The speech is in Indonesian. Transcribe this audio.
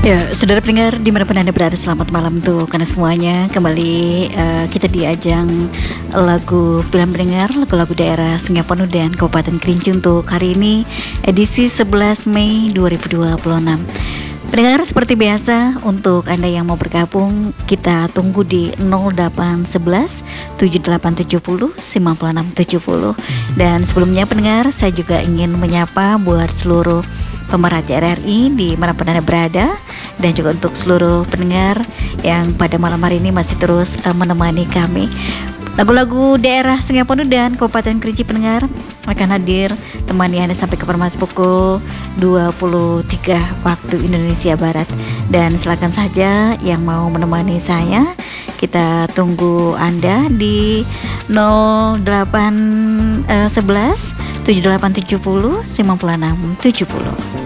Ya, saudara pendengar dimanapun Anda berada, selamat malam tuh karena semuanya kembali kita di ajang lagu pilihan pendengar, lagu-lagu daerah Sungai Penuh dan Kabupaten Kerinci untuk hari ini edisi 11 Mei 2026. Pendengar, seperti biasa untuk Anda yang mau bergabung kita tunggu di 0811 7870 5670. Dan sebelumnya pendengar, saya juga ingin menyapa buat seluruh pemerhati RRI di manapun Anda berada, dan juga untuk seluruh pendengar yang pada malam hari ini masih terus menemani kami. Lagu-lagu daerah Sungai Penuh dan Kabupaten Kerinci pendengar akan hadir temani Anda sampai ke permas pukul 23 waktu Indonesia Barat. Dan silakan saja yang mau menemani saya, kita tunggu Anda di 0811 7870 5670.